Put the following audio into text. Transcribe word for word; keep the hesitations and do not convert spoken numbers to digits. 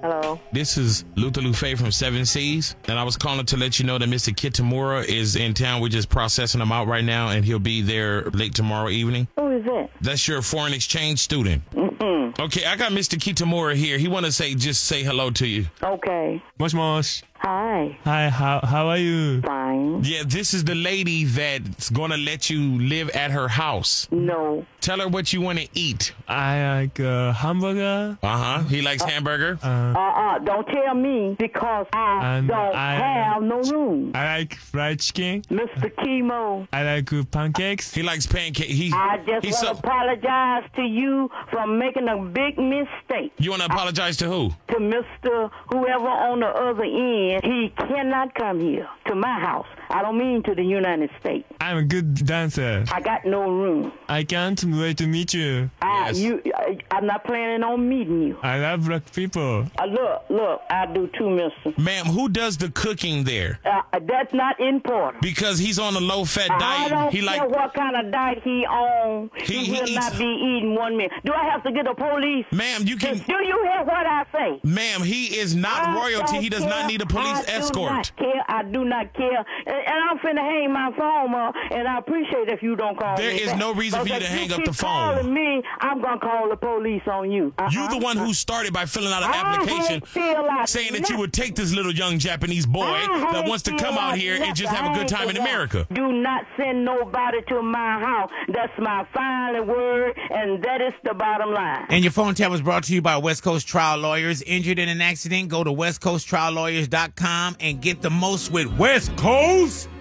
Hello. This is Luther Lufe from Seven Seas, and I was calling to let you know that Mister Kitamura is in town. We're just processing him out right now, and he'll be there late tomorrow evening. Who is that? That's your foreign exchange student. Mm-hmm. Okay, I got Mister Kitamura here. He want to say just say hello to you. Okay. Mosh mosh. Hi. Hi, how how are you? Fine. Yeah, this is the lady that's going to let you live at her house. No. Tell her what you want to eat. I like uh, hamburger. Uh-huh. He likes Uh, hamburger. Uh, Uh-uh. Don't tell me because I And don't I- have no room. I like fried chicken. Mister Chemo, I like uh, pancakes. He likes pancake. He, I just he's want so, to apologize to you for making a big mistake. You want to apologize to who? To Mister whoever on the other end, he cannot come here to my house. I don't mean to the United States. I'm a good dancer. I got no room. I can't wait to meet you. I, Yes. you, I, I'm not planning on meeting you. I love black people. Uh, look, look, I do too, mister. Ma'am, who does the cooking there? Uh, that's not important. Because he's on a low-fat I diet. don't He care like what kind of diet he on. He- He, he will eats- not be eating one meal. Do I have to get the police? Ma'am, you can Do you hear what I say? Ma'am, he is not I royalty. don't He does care. not need a police I escort. do not care. I do not care. And, and I'm finna hang my phone up, and I appreciate if you don't call There me is back. no reason for you Because to if hang you up keep the phone. calling me, I'm gonna call the police on you. Uh-uh. You the one who started by filling out an I application ain't feel like saying that you nothing. would take this little young Japanese boy I that ain't wants to feel come out like here and just nothing. have a I good ain't time in the one. America. Do not send nobody to my house. That's my final word, and that is the bottom line. And your phone tap was brought to you by West Coast Trial Lawyers. Injured in an accident? Go to west coast trial lawyers dot com and get the most with West Coast.